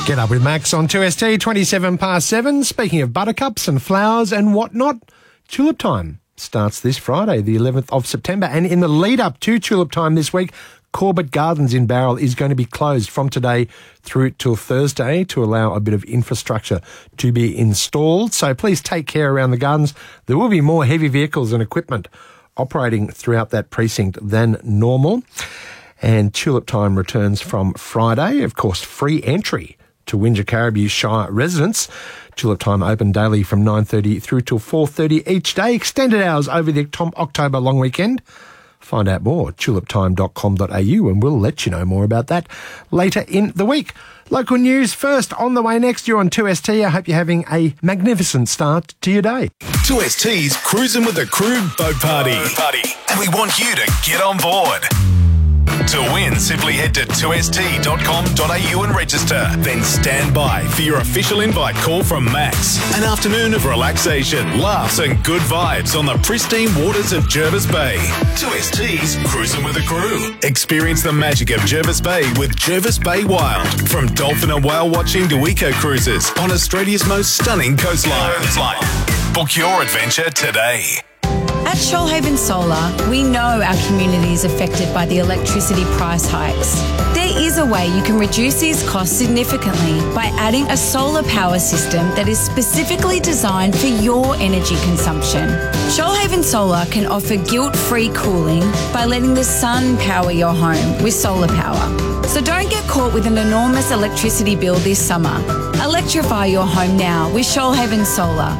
Get up with Max on 2ST, 27 past 7. Speaking of buttercups and flowers and whatnot, Tulip Time starts this Friday, the 11th of September. And in the lead up to Tulip Time this week, Corbett Gardens in Bowral is going to be closed from today through till Thursday to allow a bit of infrastructure to be installed. So please take care around the gardens. There will be more heavy vehicles and equipment operating throughout that precinct than normal. And Tulip Time returns from Friday. Of course, free entry to Windsor Caribou Shire residents. Tulip Time open daily from 9:30 through till 4:30 each day. Extended hours over the October long weekend. Find out more at tuliptime.com.au and we'll let you know more about that later in the week. Local news first on the way next. You're on 2ST. I hope you're having a magnificent start to your day. 2ST's Cruising with the Crew boat party. And we want you to get on board. To win, simply head to 2st.com.au and register. Then stand by for your official invite call from Max. An afternoon of relaxation, laughs and good vibes on the pristine waters of Jervis Bay. 2ST's Cruising with the Crew. Experience the magic of Jervis Bay with Jervis Bay Wild. From dolphin and whale watching to eco cruises on Australia's most stunning coastline. Book your adventure today. At Shoalhaven Solar, we know our community is affected by the electricity price hikes. There is a way you can reduce these costs significantly by adding a solar power system that is specifically designed for your energy consumption. Shoalhaven Solar can offer guilt-free cooling by letting the sun power your home with solar power. So don't get caught with an enormous electricity bill this summer. Electrify your home now with Shoalhaven Solar.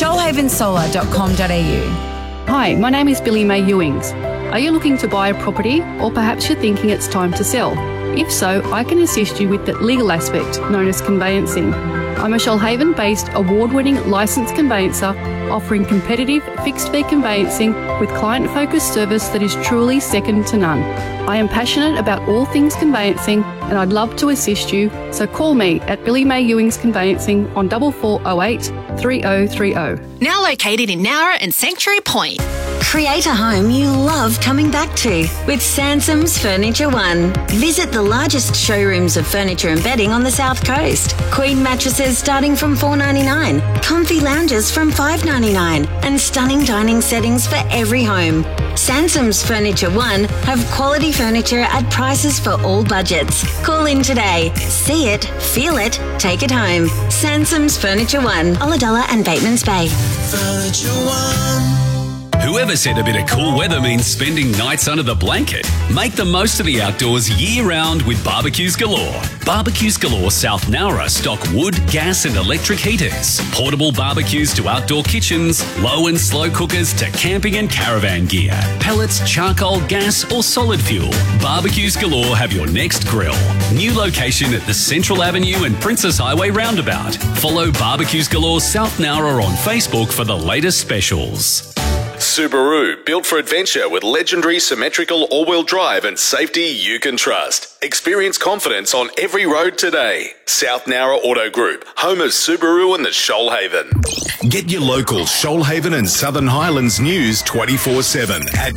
shoalhavensolar.com.au. Hi, my name is Billy May Ewings. Are you looking to buy a property, or perhaps you're thinking it's time to sell? If so, I can assist you with the legal aspect known as conveyancing. I'm a Shoalhaven-based award-winning licensed conveyancer offering competitive fixed-fee conveyancing with client-focused service that is truly second to none. I am passionate about all things conveyancing and I'd love to assist you, so call me at Billy May Ewings Conveyancing on 4408 3030. Now located in Nowra and Sanctuary Point. Create a home you love coming back to with Sansom's Furniture One. Visit the largest showrooms of furniture and bedding on the South Coast. Queen mattresses starting from $4.99, comfy lounges from $5.99, and stunning dining settings for every home. Sansom's Furniture One have quality furniture at prices for all budgets. Call in today. See it, feel it, take it home. Sansom's Furniture One, Ulladulla and Batemans Bay. Furniture One. Whoever said a bit of cool weather means spending nights under the blanket? Make the most of the outdoors year-round with Barbecues Galore. Barbecues Galore South Nowra stock wood, gas and electric heaters, portable barbecues to outdoor kitchens, low and slow cookers to camping and caravan gear, pellets, charcoal, gas or solid fuel. Barbecues Galore have your next grill. New location at the Central Avenue and Princess Highway roundabout. Follow Barbecues Galore South Nowra on Facebook for the latest specials. Subaru, built for adventure with legendary symmetrical all-wheel drive and safety you can trust. Experience confidence on every road today. South Nowra Auto Group, home of Subaru and the Shoalhaven. Get your local Shoalhaven and Southern Highlands news 24/7 at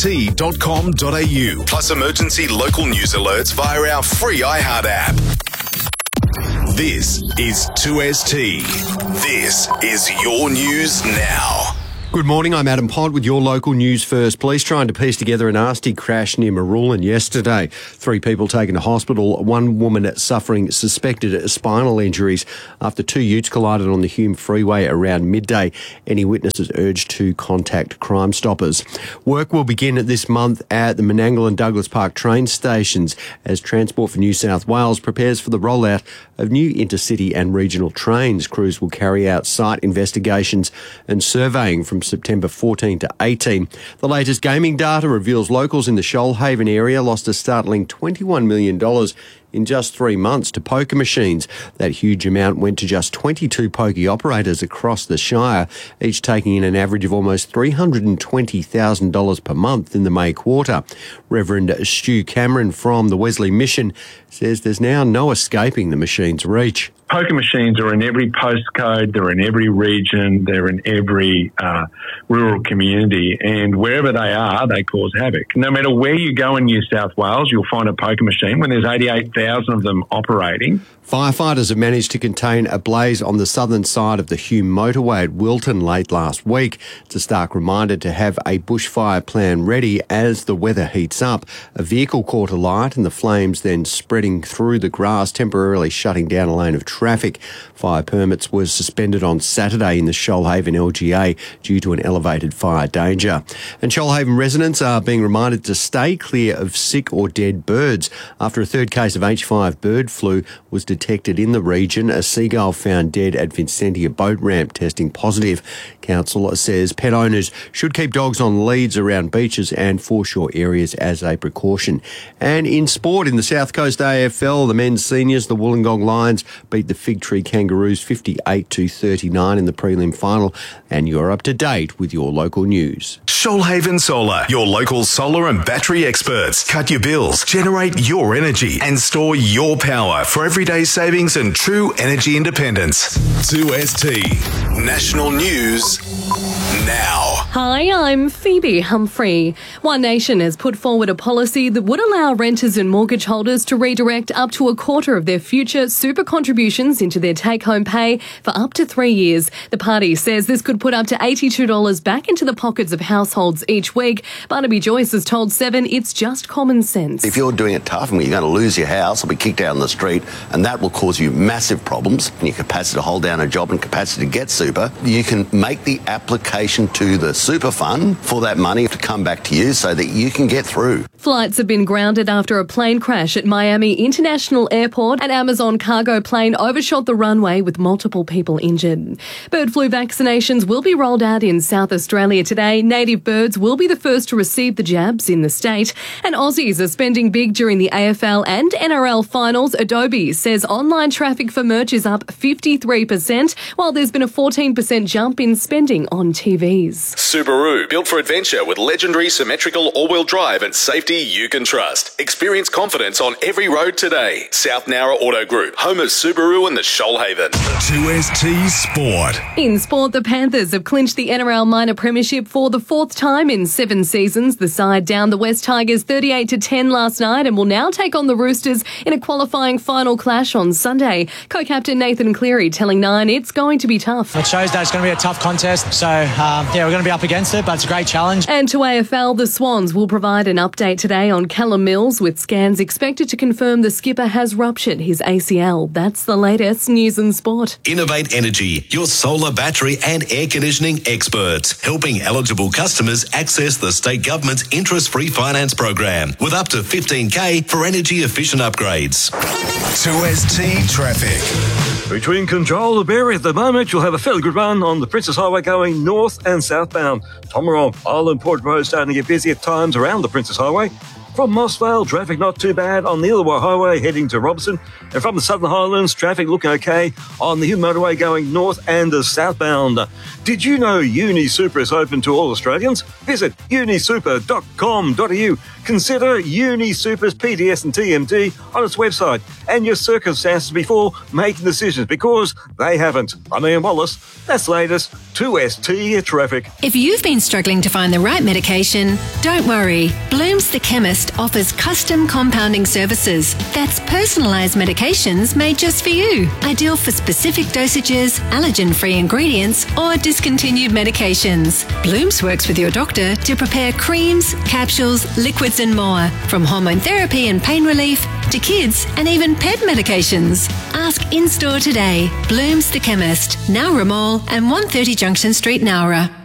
2st.com.au. Plus emergency local news alerts via our free iHeart app. This is 2ST. This is your news now. Good morning, I'm Adam Pond with your local news first. Police trying to piece together a nasty crash near Marulan yesterday. 3 people taken to hospital, 1 woman suffering suspected spinal injuries after 2 utes collided on the Hume Freeway around midday. Any witnesses urged to contact Crime Stoppers. Work will begin this month at the Menangle and Douglas Park train stations as Transport for New South Wales prepares for the rollout of new intercity and regional trains. Crews will carry out site investigations and surveying from September 14 to 18. The latest gaming data reveals locals in the Shoalhaven area lost a startling $21 million in just 3 months to poker machines. That huge amount went to just 22 pokie operators across the Shire, each taking in an average of almost $320,000 per month in the May quarter. Reverend Stu Cameron from the Wesley Mission says there's now no escaping the machine's reach. Poker machines are in every postcode, they're in every region, they're in every rural community, and wherever they are, they cause havoc. No matter where you go in New South Wales, you'll find a poker machine. When there's 88,000 1,000 of them operating. Firefighters have managed to contain a blaze on the southern side of the Hume motorway at Wilton late last week. It's a stark reminder to have a bushfire plan ready as the weather heats up. A vehicle caught alight and the flames then spreading through the grass, temporarily shutting down a lane of traffic. Fire permits were suspended on Saturday in the Shoalhaven LGA due to an elevated fire danger. And Shoalhaven residents are being reminded to stay clear of sick or dead birds. After a third case of H5 bird flu was detected in the region, a seagull found dead at Vincentia boat ramp testing positive. Council says pet owners should keep dogs on leads around beaches and foreshore areas as a precaution. And in sport, in the South Coast AFL, the men's seniors, the Wollongong Lions, beat the Fig Tree Kangaroos 58-39 in the prelim final. And you're up to date with your local news. Shoalhaven Solar, your local solar and battery experts. Cut your bills, generate your energy and store your power for everyday savings and true energy independence. 2ST National News now. Hi, I'm Phoebe Humphrey. One Nation has put forward a policy that would allow renters and mortgage holders to redirect up to a quarter of their future super contributions into their take-home pay for up to 3 years. The party says this could put up to $82 back into the pockets of households each week. Barnaby Joyce has told Seven it's just common sense. If you're doing it tough and you're going to lose your house or be kicked out on the street, and that will cause you massive problems in your capacity to hold down a job and capacity to get super, you can make the application to the super fund for that money to come back to you so that you can get through. Flights have been grounded after a plane crash at Miami International Airport. An Amazon cargo plane overshot the runway with multiple people injured. Bird flu vaccinations will be rolled out in South Australia today. Native birds will be the first to receive the jabs in the state. And Aussies are spending big during the AFL and NRL finals. Adobe says online traffic for merch is up 53%, while there's been a 14% jump in spending on TVs. Subaru, built for adventure with legendary symmetrical all-wheel drive and safety you can trust. Experience confidence on every road today. South Nowra Auto Group, home of Subaru and the Shoalhaven. 2ST Sport. In sport, the Panthers have clinched the NRL minor premiership for the fourth time in 7 seasons. The side downed the West Tigers 38-10 last night and will now take on the Roosters in a qualifying final clash on Sunday. Co-captain Nathan Cleary telling Nine it's going to be tough. It shows that it's going to be a tough contest, so we're going to be up against it, but it's a great challenge. And to AFL, the Swans will provide an update today on Callum Mills, with scans expected to confirm the skipper has ruptured his ACL. That's the latest news and sport. Innovate Energy, your solar, battery and air conditioning experts, helping eligible customers access the state government's interest-free finance program with up to $15,000 for energy-efficient upgrades. 2ST Traffic. Between Control and Berry at the moment, you'll have a fairly good run on the Princess Highway going north and southbound. Tomarong, Island Port Road starting to get busy at times around the Princess Highway. From Mossvale, traffic not too bad on the Illawarra Highway heading to Robertson. And from the Southern Highlands, traffic looking okay on the Hume Motorway going north and southbound. Did you know UniSuper is open to all Australians? Visit unisuper.com.au. Consider UniSuper's PDS and TMD on its website and your circumstances before making decisions, because they haven't. I'm Ian Wallace. That's the latest 2ST Traffic. If you've been struggling to find the right medication, don't worry. Bloom's the Chemist offers custom compounding services. That's personalised medications made just for you. Ideal for specific dosages, allergen-free ingredients or discontinued medications. Bloom's works with your doctor to prepare creams, capsules, liquids and more. From hormone therapy and pain relief to kids and even pet medications. Ask in-store today. Bloom's the Chemist, Nowra Mall and 130 Junction Street, Nowra.